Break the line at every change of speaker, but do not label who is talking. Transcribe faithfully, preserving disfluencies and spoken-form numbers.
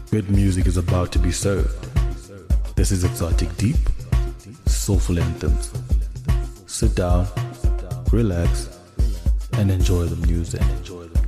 Good music is about to be served. This is Exotic Deep, Soulful Anthems. Sit down, relax, and enjoy the music.